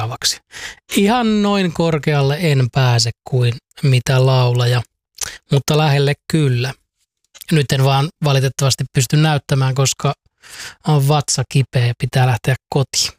seuraavaksi. Ihan noin korkealle en pääse kuin mitä laulaja, mutta lähelle kyllä. Nyt en vaan valitettavasti pysty näyttämään, koska on vatsa kipeä ja pitää lähteä kotiin.